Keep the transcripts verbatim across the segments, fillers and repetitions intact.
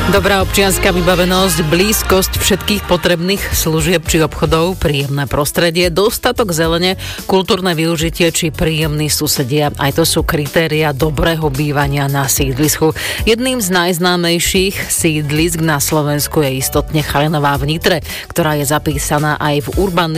Dobrá občianska vybavenosť, blízkosť všetkých potrebných služieb či obchodov, príjemné prostredie, dostatok zelene, kultúrne využitie či príjemní susedia. Aj to sú kritéria dobrého bývania na sídlisku. Jedným z najznámejších sídlisk na Slovensku je istotne Chrenová v Nitre, ktorá je zapísaná aj v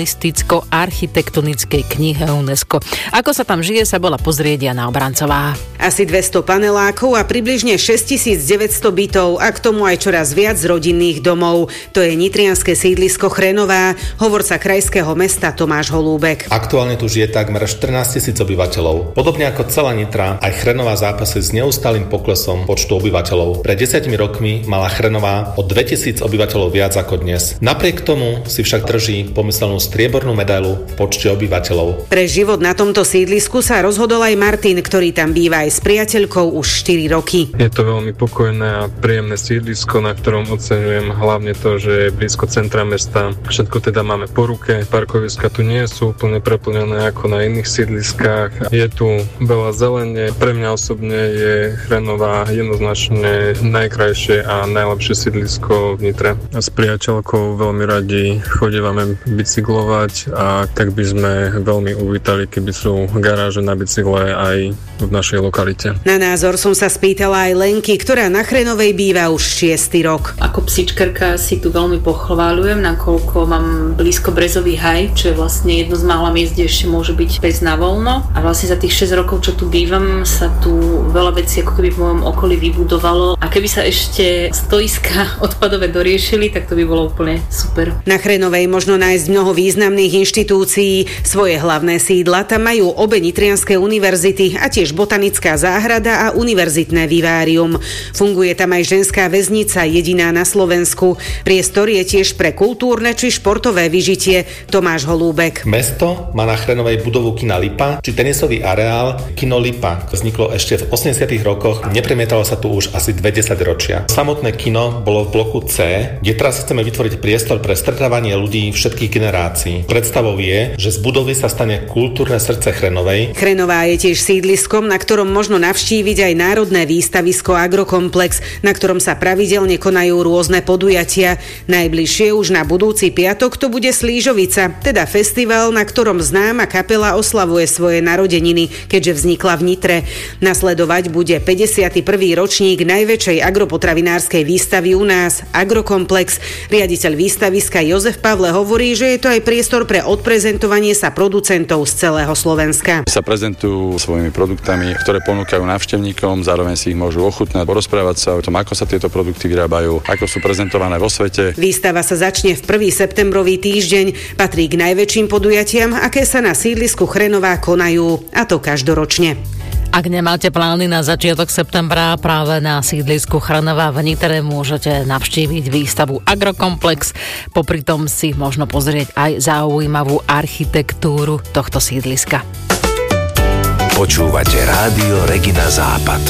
urbanisticko-architektonickej knihe UNESCO. Ako sa tam žije, sa bola pozrieť Jana Obrancová. Asi dvesto panelákov a približne šesťtisícdeväťsto bytov a k tomu aj čoraz viac rodinných domov. To je nitrianske sídlisko Chrenová, hovorca krajského mesta Tomáš Holúbek. Aktuálne tu žije takmer štrnásť tisíc obyvateľov. Podobne ako celá Nitra, aj Chrenová zápasí s neustálym poklesom počtu obyvateľov. Pred desiatimi rokmi mala Chrenová o dvetisíc obyvateľov viac ako dnes. Napriek tomu si však drží pomyselnú striebornú medailu v počte obyvateľov. Pre život na tomto sídlisku sa rozhodol aj Martin, ktorý tam býva aj s priateľkou už štyri roky. Je to veľmi pokojné a príjemné sídlisko, na ktorom oceňujem hlavne to, že je blízko centra mesta. Všetko teda máme po ruke. Parkoviska tu nie sú úplne preplnené ako na iných sídliskách. Je tu veľa zelene. Pre mňa osobne je Chrenová jednoznačne najkrajšie a najlepšie sídlisko v Nitre. A s priateľkou veľmi radi chodívame bicyklovať a tak by sme veľmi uvítali, keby sú garáže na bicykle aj v našej lokalite. Na názor som sa spýtala aj Lenky, ktorá na Chrenovej býva už šiesty rok. Ako psičkarka si tu veľmi pochváľujem, nakoľko mám blízko Brezový haj, čo je vlastne jedno z mála miest, kde ešte môže byť pes na voľno. A vlastne za tých šesť rokov, čo tu bývam, sa tu veľa vecí ako keby v mojom okolí vybudovalo. A keby sa ešte stoiska odpadové doriešili, tak to by bolo úplne super. Na Chrenovej možno nájsť mnoho významných inštitúcií. Svoje hlavné sídla tam majú obe nitrianske univerzity a tiež botanická záhrada a univerzitné vivárium. Funguje tam aj ženská väznica, jediná na Slovensku. Priestor je tiež pre kultúrne či športové vyžitie. Tomáš Holúbek. Mesto má na Chrenovej budovu kina Lipa či tenisový areál Kino Lipa. Vzniklo ešte v osemdesiatych rokoch, nepremietalo sa tu už asi dve desaťročia. Samotné kino bolo v bloku C, kde teraz chceme vytvoriť priestor pre stretávanie ľudí všetkých generácií. Predstavou je, že z budovy sa stane kultúrne srdce Chrenovej. Chrenová je tiež sídliskom, na ktorom možno navštíviť aj národné výstavisko Agrokomplex, na ktorom sa pravidelne konajú rôzne podujatia. Najbližšie už na budúci piatok to bude Slížovica, teda festival, na ktorom známa kapela oslavuje svoje narodeniny, keďže vznikla v Nitre. Nasledovať bude päťdesiaty prvý ročník najväčšej agropotravinárskej výstavy u nás, Agrokomplex. Riaditeľ výstaviska Jozef Pavle hovorí, že je to aj priestor pre odprezentovanie sa producentov z celého Slovenska. Sa prezentujú svojimi produktami, ktoré ponúkajú návštevníkom, zároveň si ich môžu ochutnať, porozprávať sa o tom, ako sa tieto produkty vyrábajú, ako sú prezentované vo svete. Výstava sa začne v prvý septembrový týždeň, patrí k najväčším podujatiam, aké sa na sídlisku Chrenová konajú, a to každoročne. Ak nemáte plány na začiatok septembra, práve na sídlisku Chrenová v Nitre môžete navštíviť výstavu Agrokomplex. Popri tom si možno pozrieť aj zaujímavú architektúru tohto sídliska. Počúvate Rádio Regina Západ.